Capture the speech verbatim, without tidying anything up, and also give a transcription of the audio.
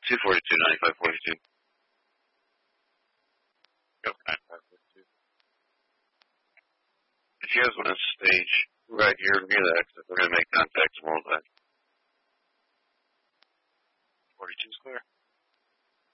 two forty-two, ninety-five forty-two. Go for ninety-five forty-two. If you guys want to stage right here near the exit, we're going to make contact some more time.